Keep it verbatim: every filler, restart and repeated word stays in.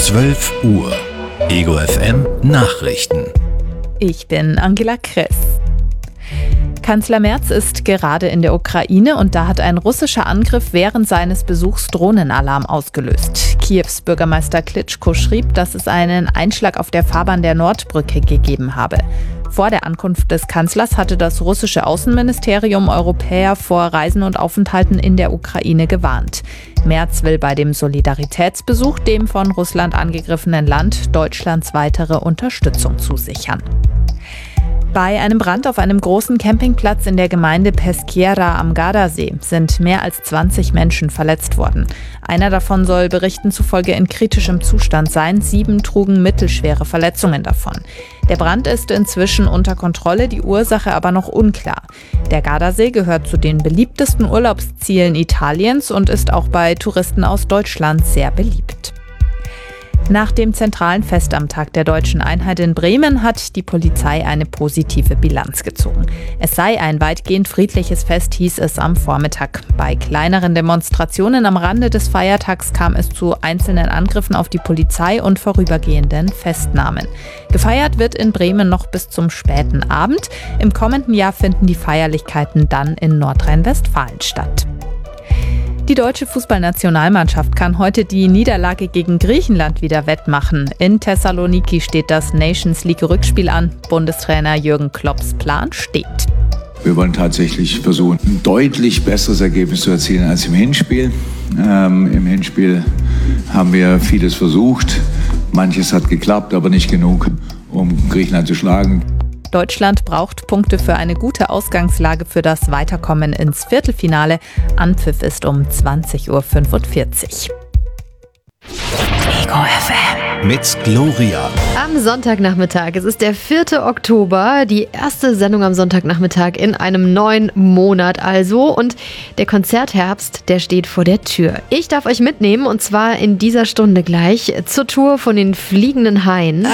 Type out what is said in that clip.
zwölf Uhr. Ego F M Nachrichten. Ich bin Angela Kress. Kanzler Merz ist gerade in der Ukraine und da hat ein russischer Angriff während seines Besuchs Drohnenalarm ausgelöst. Kiews Bürgermeister Klitschko schrieb, dass es einen Einschlag auf der Fahrbahn der Nordbrücke gegeben habe. Vor der Ankunft des Kanzlers hatte das russische Außenministerium Europäer vor Reisen und Aufenthalten in der Ukraine gewarnt. Merz will bei dem Solidaritätsbesuch dem von Russland angegriffenen Land Deutschlands weitere Unterstützung zusichern. Bei einem Brand auf einem großen Campingplatz in der Gemeinde Peschiera am Gardasee sind mehr als zwanzig Menschen verletzt worden. Einer davon soll Berichten zufolge in kritischem Zustand sein, sieben trugen mittelschwere Verletzungen davon. Der Brand ist inzwischen unter Kontrolle, die Ursache aber noch unklar. Der Gardasee gehört zu den beliebtesten Urlaubszielen Italiens und ist auch bei Touristen aus Deutschland sehr beliebt. Nach dem zentralen Fest am Tag der Deutschen Einheit in Bremen hat die Polizei eine positive Bilanz gezogen. Es sei ein weitgehend friedliches Fest, hieß es am Vormittag. Bei kleineren Demonstrationen am Rande des Feiertags kam es zu einzelnen Angriffen auf die Polizei und vorübergehenden Festnahmen. Gefeiert wird in Bremen noch bis zum späten Abend. Im kommenden Jahr finden die Feierlichkeiten dann in Nordrhein-Westfalen statt. Die deutsche Fußballnationalmannschaft kann heute die Niederlage gegen Griechenland wieder wettmachen. In Thessaloniki steht das Nations League Rückspiel an. Bundestrainer Jürgen Klopps Plan steht. Wir wollen tatsächlich versuchen, ein deutlich besseres Ergebnis zu erzielen als im Hinspiel. Ähm, Im Hinspiel haben wir vieles versucht. Manches hat geklappt, aber nicht genug, um Griechenland zu schlagen. Deutschland braucht Punkte für eine gute Ausgangslage für das Weiterkommen ins Viertelfinale. Anpfiff ist um zwanzig Uhr fünfundvierzig. Ego F M. Mit Gloria. Am Sonntagnachmittag, es ist der vierte Oktober, die erste Sendung am Sonntagnachmittag in einem neuen Monat also. Und der Konzertherbst, der steht vor der Tür. Ich darf euch mitnehmen und zwar in dieser Stunde gleich zur Tour von den Fliegenden Haien.